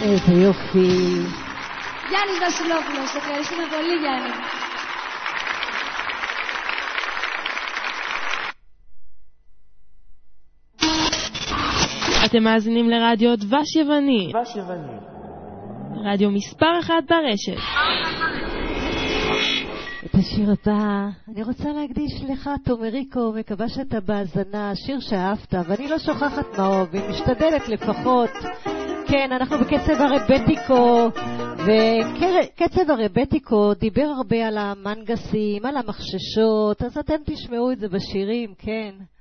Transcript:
איזה יופי. Γιάννης Βασιλόπουλος, ευχαριστούμε πολύ Γιάννη. אתם מאזינים לרדיו דבש יווני. רדיו מספר 1 ברשת. את השיר הבא אני רוצה להקדיש לך תומריקו, מקווה שאתה בהאזנה, שיר שאהבת, ואני לא שוכחת מה אוהבים, משתדלת לפחות. כן, אנחנו בקצב הרבטיקו, וקצב הרבטיקו דיבר הרבה על המנגסים, על המחששות, אז אתם תשמעו את זה בשירים, כן.